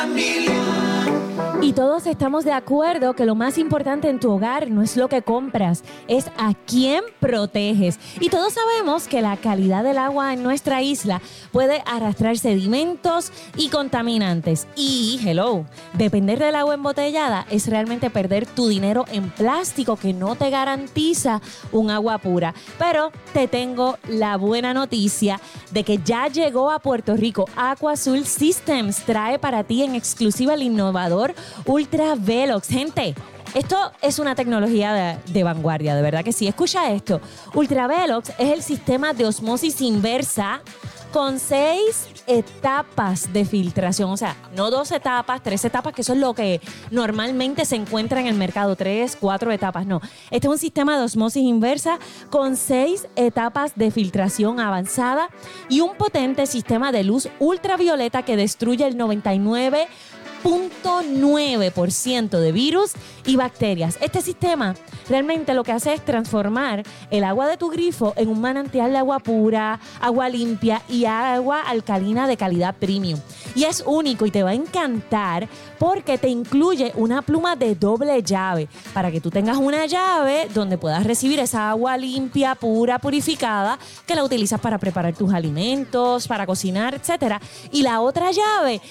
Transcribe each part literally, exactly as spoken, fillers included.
Y todos estamos de acuerdo que lo más importante en tu hogar no es lo que compras, es a quién proteges. Y todos sabemos que la calidad del agua en nuestra isla puede arrastrar sedimentos y contaminantes. Y, hello, depender del agua embotellada es realmente perder tu dinero en plástico que no te garantiza un agua pura. Pero te tengo la buena noticia de que ya llegó a Puerto Rico. Aqua Azul Systems trae para ti en exclusiva el innovador Ultra Velox. Gente, esto es una tecnología de, de vanguardia, de verdad que sí. Escucha esto. Ultra Velox es el sistema de osmosis inversa con seis etapas de filtración. O sea, no dos etapas, tres etapas, que eso es lo que normalmente se encuentra en el mercado. Tres, cuatro etapas, no. Este es un sistema de osmosis inversa con seis etapas de filtración avanzada y un potente sistema de luz ultravioleta que destruye el noventa y nueve punto nueve por ciento de virus y bacterias. Este sistema realmente lo que hace es transformar el agua de tu grifo en un manantial de agua pura, agua limpia y agua alcalina de calidad premium. Y es único y te va a encantar porque te incluye una pluma de doble llave para que tú tengas una llave donde puedas recibir esa agua limpia, pura, purificada que la utilizas para preparar tus alimentos, para cocinar, etcétera. Y la otra llave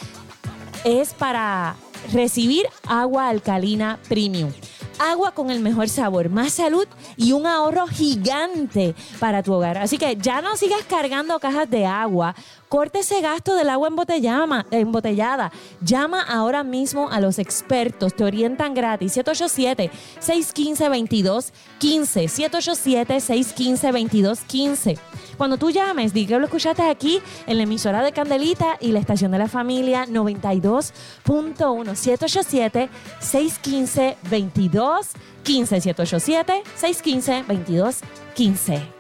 es para recibir agua alcalina premium. Agua con el mejor sabor, más salud y un ahorro gigante para tu hogar. Así que ya no sigas cargando cajas de agua. Corte ese gasto del agua embotellada. embotellada. Llama ahora mismo a los expertos. Te orientan gratis. siete ocho siete, seis uno cinco, dos dos uno cinco. siete ocho siete, seis uno cinco, dos dos uno cinco. Cuando tú llames, di que lo escuchaste aquí en la emisora de Candelita y la estación de la familia noventa y dos punto uno. siete ocho siete, seis uno cinco, dos dos uno cinco. siete ocho siete, seis uno cinco, dos dos uno cinco.